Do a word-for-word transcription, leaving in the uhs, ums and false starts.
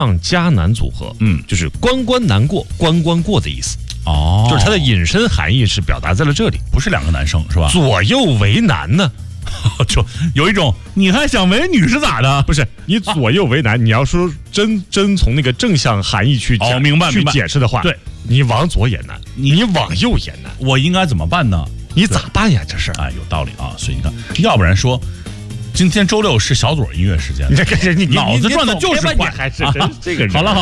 上加难组合， 嗯， 就是关关难过关关过的意思。 哦， 就是它的引申含义是表达在了这里， 不是两个男生是吧？ 左右为难呢， 就有一种你还想为女是咋的？ 不是你左右为难，啊、你要说真真从那个正向含义去哦，明白去解释的话， 对， 你往左也难，你往右也难， 我应该怎么办呢？ 你咋办呀？这事哎，有道理啊。所以你看，要不然说。今天周六是小左音乐时间， 你这你脑子转的就是快， 还是真这个人。 好了。